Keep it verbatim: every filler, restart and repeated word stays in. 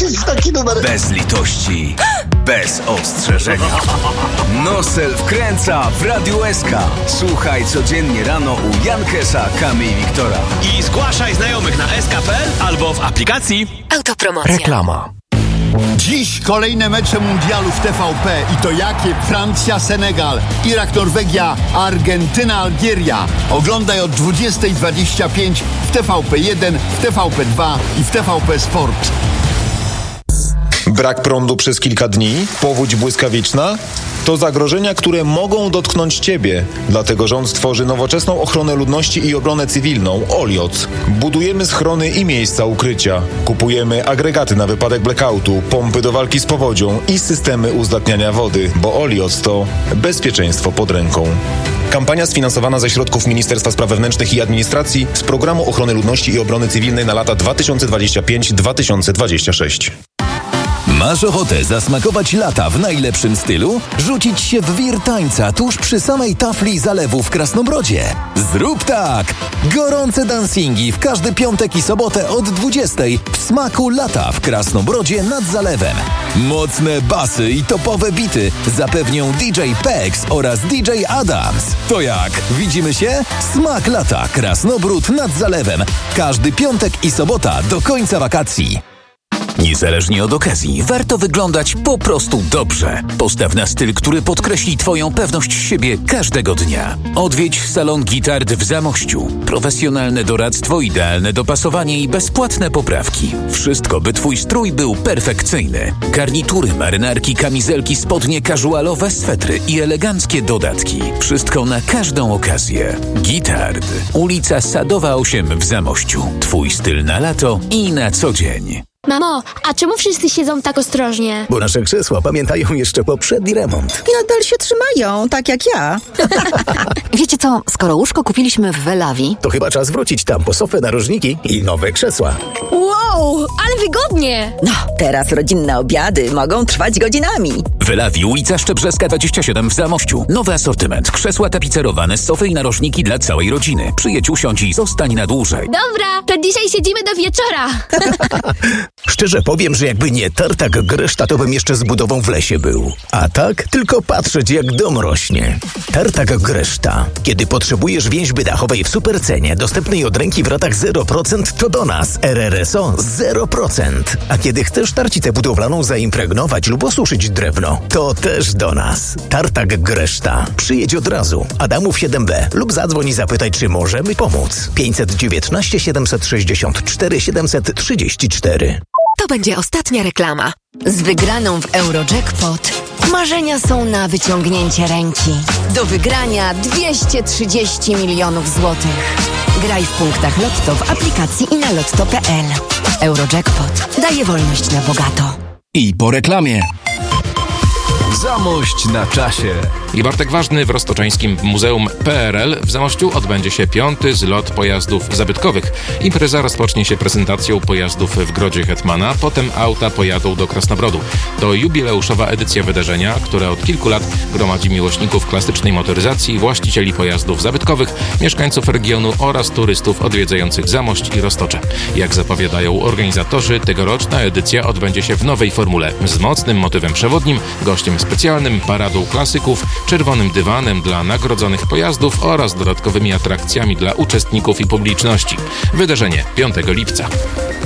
jest taki numer. Bez litości, bez ostrzeżenia. Nosel wkręca w Radiu S K. Słuchaj codziennie rano u Jankesa, Kamy i Wiktora. I zgłaszaj znajomych na s k kropka p l albo w aplikacji Autopromocja. Reklama. Dziś kolejne mecze mundialu w T V P i to jakie? Francja, Senegal, Irak, Norwegia, Argentyna, Algieria. Oglądaj od dwudziestej dwadzieścia pięć w T V P jeden, w T V P dwa i w T V P Sport. Brak prądu przez kilka dni? Powódź błyskawiczna? To zagrożenia, które mogą dotknąć Ciebie. Dlatego rząd stworzy nowoczesną ochronę ludności i obronę cywilną OLIOC. Budujemy schrony i miejsca ukrycia. Kupujemy agregaty na wypadek blackoutu, pompy do walki z powodzią i systemy uzdatniania wody, bo OLIOC to bezpieczeństwo pod ręką. Kampania sfinansowana ze środków Ministerstwa Spraw Wewnętrznych i Administracji z Programu Ochrony Ludności i Obrony Cywilnej na lata dwa tysiące dwudziesty piąty do dwa tysiące dwudziestego szóstego. Masz ochotę zasmakować lata w najlepszym stylu? Rzucić się w wir tańca tuż przy samej tafli zalewu w Krasnobrodzie? Zrób tak! Gorące dancingi w każdy piątek i sobotę od dwudziestej w smaku lata w Krasnobrodzie nad zalewem. Mocne basy i topowe bity zapewnią D J Pex oraz D J Adams. To jak? Widzimy się? Smak lata Krasnobród nad zalewem. Każdy piątek i sobota do końca wakacji. Niezależnie od okazji, warto wyglądać po prostu dobrze. Postaw na styl, który podkreśli Twoją pewność siebie każdego dnia. Odwiedź salon Gitard w Zamościu. Profesjonalne doradztwo, idealne dopasowanie i bezpłatne poprawki. Wszystko, by Twój strój był perfekcyjny. Garnitury, marynarki, kamizelki, spodnie casualowe, swetry i eleganckie dodatki. Wszystko na każdą okazję. Gitard. Ulica Sadowa osiem w Zamościu. Twój styl na lato i na co dzień. Mamo, a czemu wszyscy siedzą tak ostrożnie? Bo nasze krzesła pamiętają jeszcze poprzedni remont. I nadal się trzymają, tak jak ja. Wiecie co, skoro łóżko kupiliśmy w Welawi, To chyba czas wrócić tam po sofę, narożniki i nowe krzesła. Wow, ale wygodnie! No, teraz rodzinne obiady mogą trwać godzinami. Welawi, ulica Szczebrzeska dwadzieścia siedem w Zamościu. Nowy asortyment. Krzesła tapicerowane, sofy i narożniki dla całej rodziny. Przyjedź, usiądź i zostań na dłużej. Dobra, to dzisiaj siedzimy do wieczora. Szczerze powiem, że jakby nie tartak Greszta, to bym jeszcze z budową w lesie był. A tak, tylko patrzeć jak dom rośnie. Tartak Greszta. Kiedy potrzebujesz więźby dachowej w supercenie, dostępnej od ręki w ratach zero procent, to do nas. R R S O zero procent. A kiedy chcesz tarcicę budowlaną zaimpregnować lub osuszyć drewno, to też do nas. Tartak Greszta. Przyjedź od razu. Adamów siedem B lub zadzwoń i zapytaj, czy możemy pomóc. pięćset dziewiętnaście siedemset sześćdziesiąt cztery siedemset trzydzieści cztery. to będzie ostatnia reklama. Z wygraną w Eurojackpot marzenia są na wyciągnięcie ręki. Do wygrania dwieście trzydzieści milionów złotych. Graj w punktach Lotto w aplikacji i na lotto kropka p l. Eurojackpot daje wolność na bogato. I po reklamie. Zamość na czasie. I Bartek Ważny w Roztoczeńskim Muzeum P R L w Zamościu odbędzie się piąty zlot pojazdów zabytkowych. Impreza rozpocznie się prezentacją pojazdów w Grodzie Hetmana, potem auta pojadą do Krasnobrodu. To jubileuszowa edycja wydarzenia, które od kilku lat gromadzi miłośników klasycznej motoryzacji, właścicieli pojazdów zabytkowych, mieszkańców regionu oraz turystów odwiedzających Zamość i Roztocze. Jak zapowiadają organizatorzy, tegoroczna edycja odbędzie się w nowej formule z mocnym motywem przewodnim, gościem specjalnym, paradą klasyków, czerwonym dywanem dla nagrodzonych pojazdów oraz dodatkowymi atrakcjami dla uczestników i publiczności. Wydarzenie piątego lipca.